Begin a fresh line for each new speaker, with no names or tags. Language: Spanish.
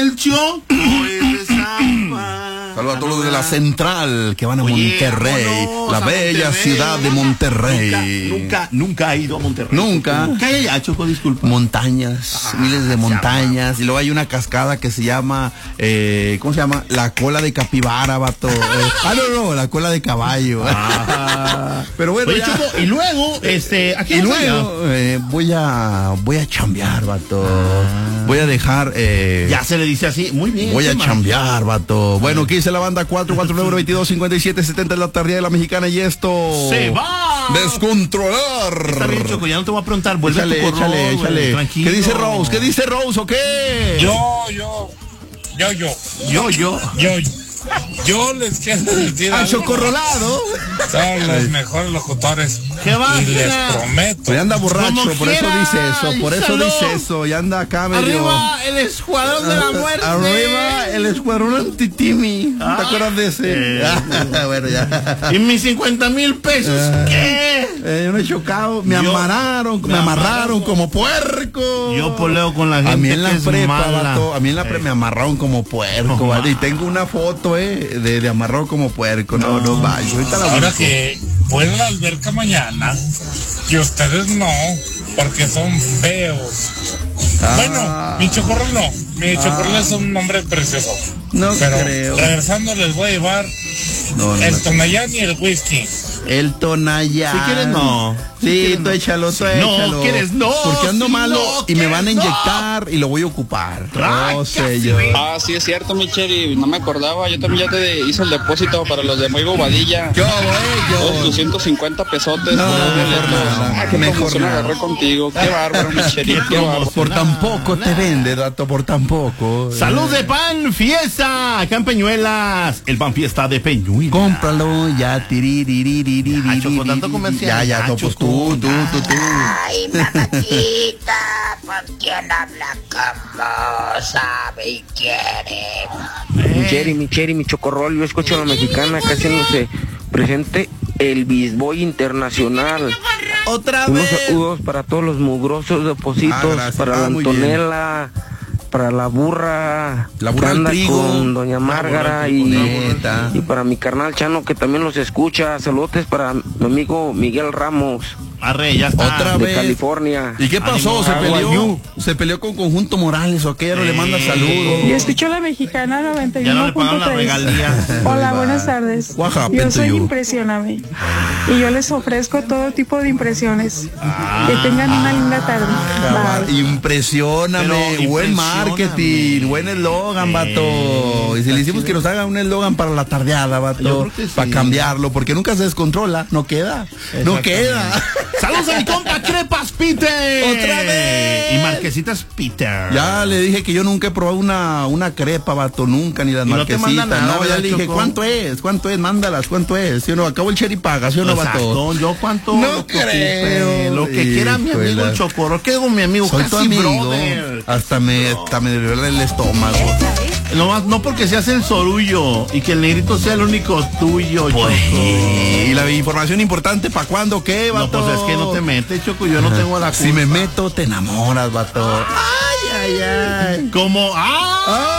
El Choco es de Zampa.
Saludos a todos los de la Central que van a Monterrey, la bella
Monterrey,
ciudad de Monterrey.
Nunca ha ido a Monterrey.
Nunca.
¿Qué hay allá, Choco? Disculpa.
Montañas, miles de montañas. Y luego hay una cascada que se llama, ¿cómo se llama? La cola de capibara, vato. No, la cola de caballo. Pero bueno,
Oye,
ya.
Choco, y luego, aquí
Y luego voy a chambear, vato. Voy a dejar.
ya se le dice así. Muy bien.
Voy a
Chema.
chambear, vato. Bueno, ¿qué dice la banda? 449-2257-70 en la tardía de la mexicana y esto.
¡Se va!
¡Descontrolar!
Está bien, Choco, ya no te voy a preguntar. Vuelve a tu correo,
échale.
tranquilo.
¿Qué dice Rose? ¿Qué dice Rose o qué?
Yo les quiero decir
¡A
algo.
chocorrolado!
Son los mejores locutores.
¿Qué va?
Y les prometo.
Pues anda borracho,
Como
por eso
quiera,
dice eso, por eso
salud.
dice eso. Y anda acá medio.
Arriba el escuadrón de la muerte.
Arriba el escuadrón antitimi. ¿Te acuerdas de ese? Bueno, ya.
¿Y mis 50,000 pesos qué?
Yo no he chocado, me amarraron como puerco.
Yo poleo con la gente
A mí en la
que es
prepa,
mala.
vato, a mí en la prepa me amarraron como puerco, vato, y tengo una foto, de amarrado como puerco. No vaya, ahorita la
Ahora
busco.
que vuelvo a la alberca mañana, y ustedes no, porque son feos. Bueno, mi chocorrol no. Mi chocorrol es un nombre precioso.
No
Pero
creo.
regresando les voy a llevar
No,
el Tonayán y el whisky.
El Tonayán.
Si quieres, no. Si
Sí,
quieres,
tú
no.
échalo, tú
No,
échalo.
quieres, no.
Porque ando
Si
malo
no
y me van a
quieres, no.
inyectar y lo voy a ocupar. No sé yo.
Ah, sí es cierto, Micheli, no me acordaba, yo también ya te hice el depósito para los de Muy Bobadilla.
Yo,
Todos tus 150 pesotes.
No,
por los
mejor
boletos.
nada,
Qué
mejor
promoción
nada.
agarré contigo, qué bárbaro, Micheli, qué bárbaro.
Por tan poco te vende, dato, por tan poco.
Salud de pan fiesta, acá en Peñuelas. El pan fiesta de Peñuelas.
Cómpralo ya, tiririririri.
Ya, Choco, tanto comercial.
Ya,
Ya,
pues
Choco,
tú.
Ay, mamacita, ¿por quién habla como sabe y quiere?
Mi chocorrol, yo escucho a la mexicana acá haciéndose presente el Bisboy Internacional.
Otra
Unos
vez.
saludos para todos los mugrosos depositos,
gracias.
para la
Muy bien.
Antonella, para la burra
La burra
que
del
anda
trigo.
con doña Márgara y
Neta.
para mi carnal Chano que también los escucha. Saludos para mi amigo Miguel Ramos
Arre, ya está.
Otra
de
vez.
California.
¿Y qué pasó?
Ánimo,
¿Se peleó con Conjunto Morales o qué? Ya no le manda saludos.
Yo escucho la mexicana
Ya no le pagaron las
91.3.
regalías.
Hola, buenas tardes.
What happened
Yo
to
soy
you?
Impresióname. Y yo les ofrezco todo tipo de impresiones. Que tengan una linda tarde. Bye.
Impresióname,
Pero
buen
impresióname.
marketing, buen eslogan, vato. Y si le decimos que nos hagan un eslogan para la tardeada,
Yo
vato,
creo que sí.
para cambiarlo, porque nunca se descontrola, no queda, no queda.
Saludos a mi compa Crepas Peter.
Otra vez.
Y Marquesitas Peter.
Ya le dije que yo nunca he probado una crepa, vato, nunca, ni las
Y no te
marquesitas.
manda nada,
No, ya
¿verdad,
le dije,
Choco?
¿cuánto es? Mándalas, ¿cuánto es? ¿Sí o no? Acabo el cherry paga, ¿sí o no, vato?
Exacto, yo cuánto
No
lo que
creo.
ocupe, lo que quiera mi amigo
Híjole.
el Chocorro, que mi amigo,
Soy
casi
tu amigo.
brother.
Hasta me duele el estómago.
No porque seas el sorullo y que el negrito sea el único tuyo, Choco.
Y la información importante, ¿para cuándo qué,
No,
vato?
pues es que no te metes, Choco, yo no tengo la culpa.
Si me meto, te enamoras, vato. Ay, ay, ay.
Como, ¡ah!